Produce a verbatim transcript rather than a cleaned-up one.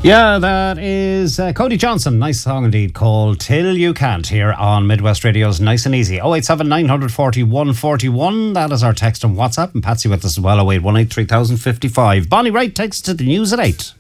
Yeah, that is uh, Cody Johnson. Nice song indeed, called Till You Can't, here on Midwest Radio's Nice and Easy. oh eight seven nine four oh one four one. That is our text on WhatsApp. And Patsy with us as well, oh eight one eight three thousand fifty-five. Bonnie Wright takes us to the news at eight.